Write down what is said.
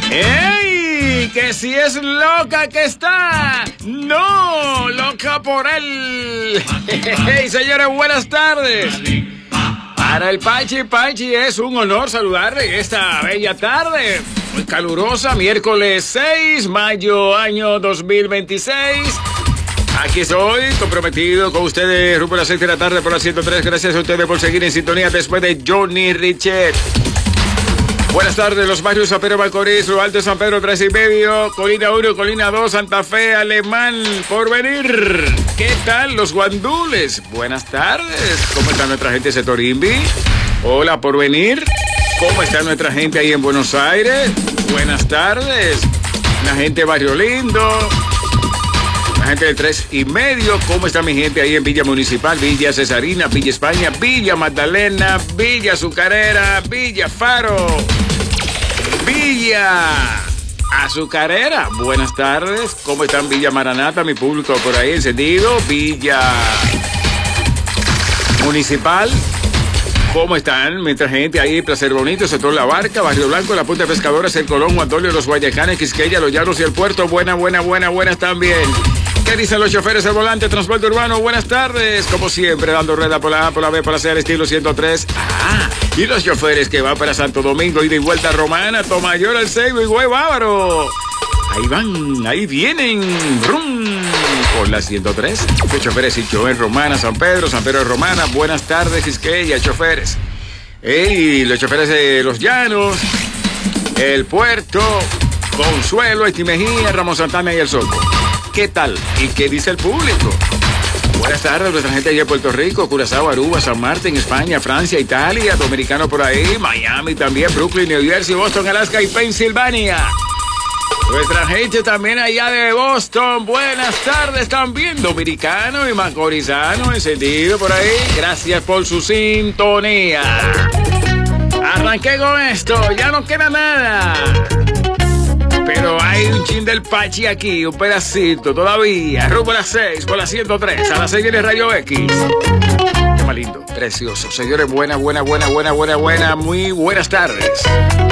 ¡Ey! Que si es loca que está. No, loca por él. ¡Hey, señores, buenas tardes! Para el Pachi es un honor saludarle esta bella tarde. Muy calurosa, miércoles 6 de mayo, año 2026. Aquí estoy, comprometido con ustedes, rumbo a las 6 de la tarde por las 103. Gracias a ustedes por seguir en sintonía después de Johnny Richet. Buenas tardes, los barrios San Pedro Macorís, Lo Alto, San Pedro 3 y medio, Colina 1, Colina 2, Santa Fe, Alemán, Porvenir. ¿Qué tal los guandules? Buenas tardes. ¿Cómo está nuestra gente de Setorimbi? Hola, Porvenir. ¿Cómo está nuestra gente ahí en Buenos Aires? Buenas tardes. La gente de Barrio Lindo. La gente del 3 y medio. ¿Cómo está mi gente ahí en Villa Municipal, Villa Cesarina, Villa España, Villa Magdalena, Villa Azucarera, Villa Faro, Villa Azucarera? Buenas tardes. ¿Cómo están Villa Maranata, mi público por ahí encendido? Villa Municipal. ¿Cómo están? Mientras gente ahí, Placer Bonito, Sector La Barca, Barrio Blanco, La Punta de Pescadores, El Colón, Guandolio, Los Guayacanes, Quisqueya, Los Llanos y El Puerto. Buenas también. ¿Qué dicen los choferes al volante, transporte urbano? Buenas tardes. Como siempre, dando rueda por la A, por la B, por la C, al estilo 103. Y los choferes que van para Santo Domingo, ida y vuelta a Romana, Tomayor, El Ceibo y Güey Bávaro. Ahí van, ahí vienen. ¡Rum! Por la 103. Los choferes y chofer Romana, San Pedro de Romana. Buenas tardes, Quisqueya, choferes. Y los choferes de Los Llanos, El Puerto, Consuelo, Haití Mejía, Ramos Santana y El Soco. ¿Qué tal? ¿Y qué dice el público? Buenas tardes, nuestra gente allá en Puerto Rico, Curazao, Aruba, San Martín, España, Francia, Italia, dominicano por ahí, Miami también, Brooklyn, New Jersey, Boston, Alaska y Pensilvania. Nuestra gente también allá de Boston, buenas tardes también, dominicano y macorizano, encendido por ahí. Gracias por su sintonía. Arranqué con esto, ya no queda nada. Pero hay un chin del Pachi aquí, un pedacito todavía. Rumbo a las 6, por las 103, a las 6 viene Rayo X. Qué más lindo, precioso. Señores, muy buenas tardes.